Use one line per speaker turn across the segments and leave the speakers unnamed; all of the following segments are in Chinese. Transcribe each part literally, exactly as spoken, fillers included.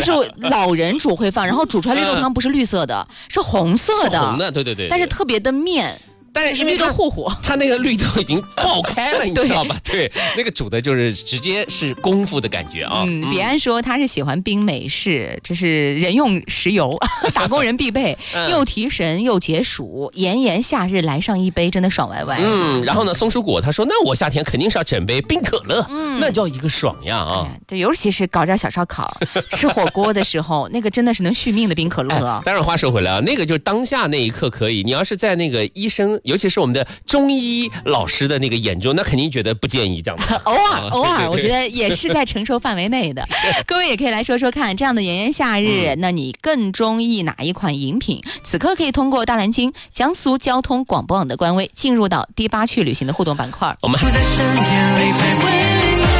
就是老人煮会放，然后煮出来绿豆汤不是绿色的，是红色的，
红的，对对 对, 对，
但是特别的面。
但是因为
绿豆糊糊，
它那个绿豆已经爆开了，你知道吧？对，那个煮的就是直接是功夫的感觉啊。
嗯，彼岸说他是喜欢冰美式，这是人用石油，打工人必备，又提神又解暑，炎炎夏日来上一杯，真的爽歪歪。
嗯，然后呢，松鼠果他说，那我夏天肯定是要整杯冰可乐，嗯，那叫一个爽呀啊！
对，尤其是搞点小烧烤、吃火锅的时候，那个真的是能续命的冰可乐啊。
哎、当然话说回来啊，那个就是当下那一刻可以，你要是在那个医生。尤其是我们的中医老师的那个眼中，那肯定觉得不建议这样的。
偶尔，偶尔，我觉得也是在承受范围内的。各位也可以来说说看，这样的炎炎夏日，嗯、那你更中意哪一款饮品？此刻可以通过大蓝鲸江苏交通广播网的官微，进入到第八区旅行的互动板块。
我们还在身边。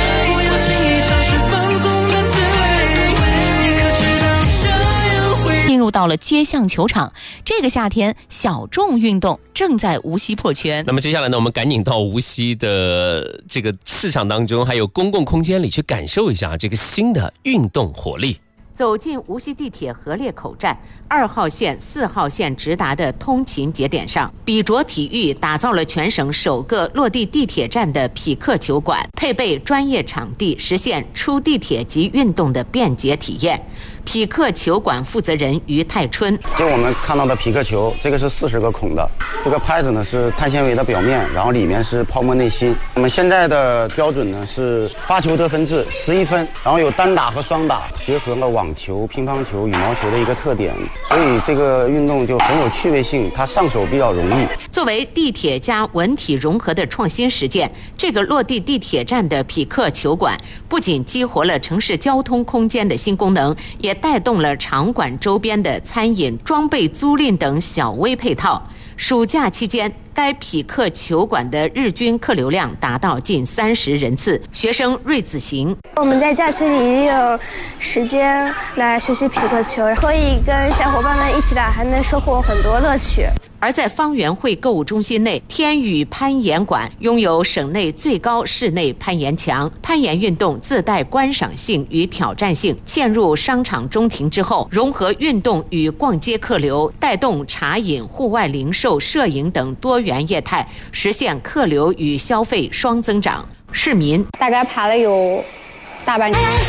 进入到了街巷球场，这个夏天小众运动正在无锡破圈。
那么接下来呢，我们赶紧到无锡的这个市场当中，还有公共空间里去感受一下这个新的运动活力。
走进无锡地铁河列口站二号线、四号线直达的通勤节点上，比卓体育打造了全省首个落地地铁站的匹克球馆，配备专业场地，实现出地铁及运动的便捷体验。匹克球馆负责人于泰春，
就我们看到的匹克球，这个是四十个孔的，这个拍子呢是碳纤维的表面，然后里面是泡沫内芯。我们现在的标准呢是发球得分制十一分，然后有单打和双打，结合了网球、乒乓球、羽毛球的一个特点，所以这个运动就很有趣味性，它上手比较容易。
作为地铁加文体融合的创新实践，这个落地地铁站的匹克球馆不仅激活了城市交通空间的新功能，也带动了场馆周边的餐饮、装备租赁等小微配套。暑假期间，该匹克球馆的日均客流量达到近三十人次。学生瑞子行，
我们在假期里也有时间来学习匹克球，可以跟小伙伴们一起打，还能收获很多乐趣。
而在方圆汇购物中心内，天宇攀岩馆拥有省内最高室内攀岩墙，攀岩运动自带观赏性与挑战性。嵌入商场中庭之后，融合运动与逛街客流，带动茶饮、户外零售、摄影等多元业态，实现客流与消费双增长。市民
大概爬了有大半年。